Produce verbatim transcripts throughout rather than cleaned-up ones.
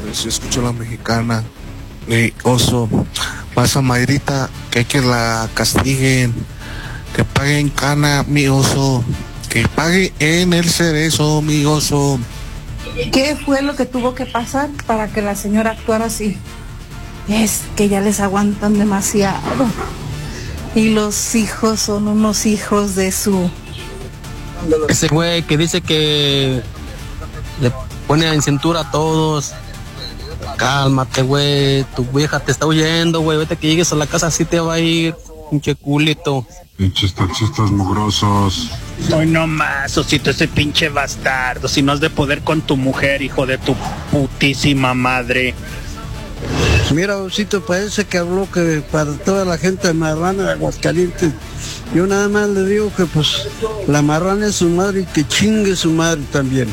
tardes, yo escucho la mexicana. Y oso, pasa Mayrita, que hay que la castiguen, que pague en cana, mi oso, que pague en el cerezo, mi oso. ¿Qué fue lo que tuvo que pasar para que la señora actuara así? Es que ya les aguantan demasiado. Y los hijos son unos hijos de su... Ese güey que dice que le pone en cintura a todos. Cálmate, güey, tu vieja te está huyendo, güey, vete que llegues a la casa, así te va a ir, pinche culito. Pinches taxistas mugrosos. Hoy no más, Osito, ese pinche bastardo, si no has de poder con tu mujer, hijo de tu putísima madre. Mira, Osito, parece que habló que para toda la gente de Marrana de Aguascalientes, yo nada más le digo que pues la marrana es su madre y que chingue su madre también.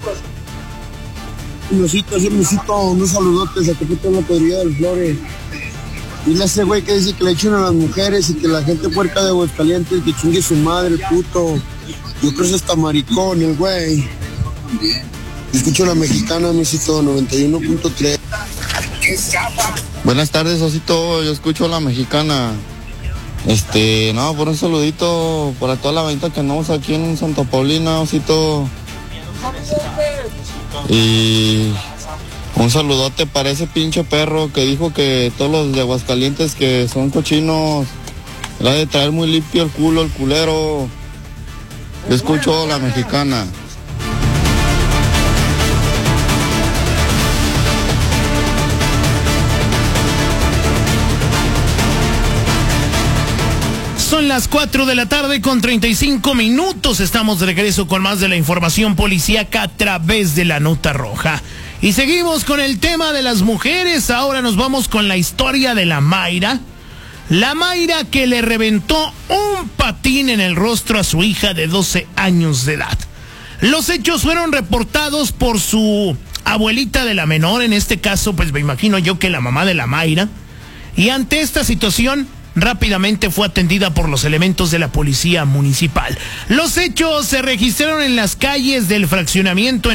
Osito, sí, Osito, unos saludotes a tu puta la podrida del Flore. Dile a ese güey que dice que le echen a las mujeres y que la gente puerca de Aguascalientes que chingue su madre, puto. Yo creo que es hasta maricón el güey. Escucho la mexicana, Osito, noventa y uno punto tres. Buenas tardes, Osito, yo escucho la mexicana. Este, no, por un saludito para toda la venta que andamos aquí en Santa Paulina, Osito. Y un saludote para ese pinche perro que dijo que todos los de Aguascalientes que son cochinos, le ha de traer muy limpio el culo, el culero. Yo escucho la mexicana. Son las cuatro de la tarde con treinta y cinco minutos. Estamos de regreso con más de la información policíaca a través de la Nota Roja. Y seguimos con el tema de las mujeres. Ahora nos vamos con la historia de la Mayra. La Mayra que le reventó un patín en el rostro a su hija de doce años de edad. Los hechos fueron reportados por su abuelita de la menor. En este caso, pues me imagino yo que la mamá de la Mayra. Y ante esta situación, rápidamente fue atendida por los elementos de la policía municipal. Los hechos se registraron en las calles del fraccionamiento